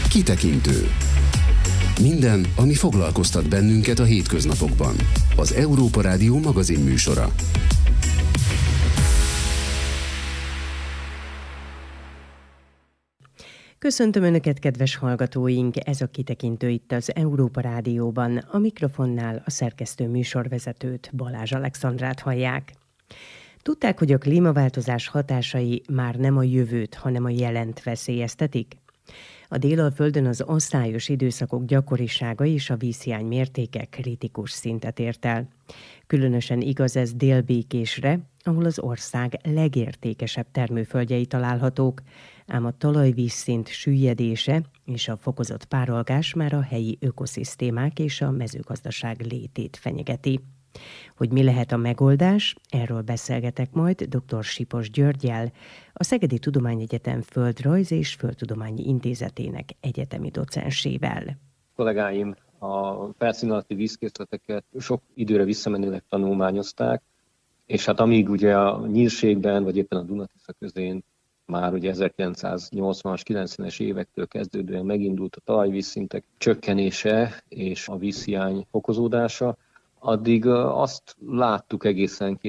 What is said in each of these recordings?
Kitekintő. Minden, ami foglalkoztat bennünket a hétköznapokban. Az Európa Rádió magazinműsora. Köszöntöm Önöket, kedves hallgatóink! Ez a Kitekintő itt az Európa Rádióban. A mikrofonnál a szerkesztő műsorvezetőt, Balázs Alexandrát hallják. Tudták, hogy a klímaváltozás hatásai már nem a jövőt, hanem a jelent veszélyeztetik? A Délalföldön az asszályos időszakok gyakorisága és a vízhiány mértéke kritikus szintet ért el. Különösen igaz ez Délbékésre, ahol az ország legértékesebb termőföldjei találhatók, ám a talajvízszint süllyedése és a fokozott párolgás már a helyi ökoszisztémák és a mezőgazdaság létét fenyegeti. Hogy mi lehet a megoldás, erről beszélgetek majd dr. Sipos Györggyel, a Szegedi Tudományegyetem Földrajz és Földtudományi Intézetének egyetemi docensével. Kollégáim a felszín alatti vízkészleteket sok időre visszamenőleg tanulmányozták, és hát amíg ugye a Nyírségben, vagy éppen a Duna-Tisza közén már ugye 1980-as, 90-es évektől kezdődően megindult a talajvízszintek csökkenése és a vízhiány fokozódása, addig azt láttuk egészen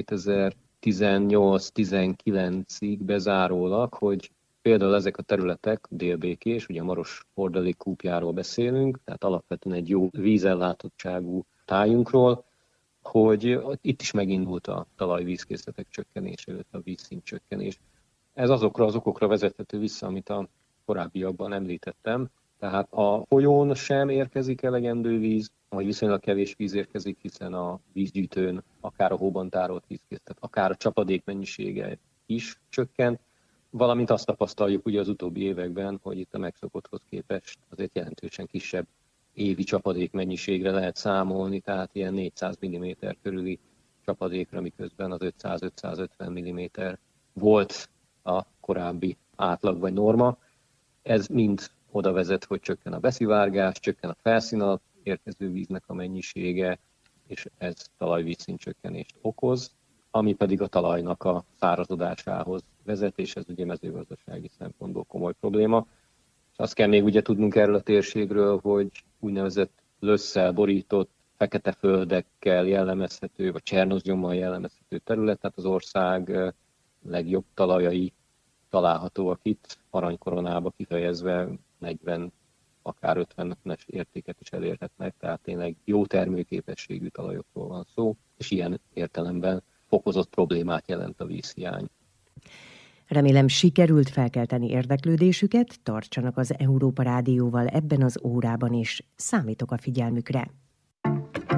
2018-19-ig bezárólag, hogy például ezek a területek, Délbékés, ugye a Maros hordalék kúpjáról beszélünk, tehát alapvetően egy jó vízellátottságú tájunkról, hogy itt is megindult a talajvízkészletek csökkenése, illetve a vízszint csökkenés. Ez azokra az okokra vezethető vissza, amit a korábbiakban említettem. Tehát a folyón sem érkezik elegendő víz, vagy viszonylag kevés víz érkezik, hiszen a vízgyűjtőn akár a hóban tárolt vízkészlet, akár a csapadék mennyisége is csökkent, valamint azt tapasztaljuk ugye az utóbbi években, hogy itt a megszokotthoz képest azért jelentősen kisebb évi csapadék mennyiségre lehet számolni, tehát ilyen 400 mm körüli csapadékra, miközben az 500-550 mm volt a korábbi átlag vagy norma. Ez mind oda vezet, hogy csökken a beszivárgás, csökken a felszín alatt érkező víznek a mennyisége, és ez talajvízszint csökkenést okoz, ami pedig a talajnak a szárazodásához vezet, és ez ugye mezőgazdasági szempontból komoly probléma. És azt kell még ugye tudnunk erről a térségről, hogy úgynevezett lösszel borított, fekete földekkel jellemezhető, vagy csernoszgyommal jellemezhető terület, tehát az ország legjobb talajai találhatóak itt, aranykoronába kifejezve 40, akár 50-es értéket is elérhetnek, tehát tényleg jó termőképességű talajokról van szó, és ilyen értelemben fokozott problémát jelent a vízhiány. Remélem sikerült felkelteni érdeklődésüket, tartsanak az Európa Rádióval ebben az órában is, számítok a figyelmükre.